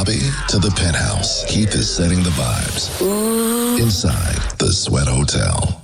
lobby to the penthouse, Keith is setting the vibes inside the Sweat Hotel.